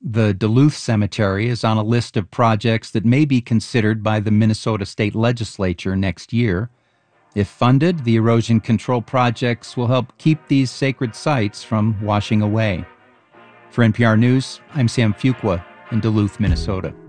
The Duluth Cemetery is on a list of projects that may be considered by the Minnesota State Legislature next year. If funded, the erosion control projects will help keep these sacred sites from washing away. For NPR News, I'm Sam Fuqua in Duluth, Minnesota.